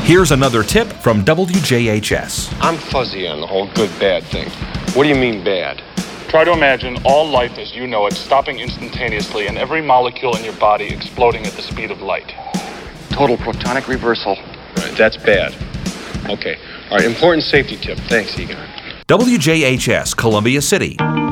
Here's another tip from WJHS. I'm fuzzy on the whole good-bad thing. What do you mean bad? Try to imagine all life as you know it stopping instantaneously and every molecule in your body exploding at the speed of light. Total protonic reversal. Right, that's bad. Okay. All right, important safety tip. Thanks, Egon. WJHS, Columbia City.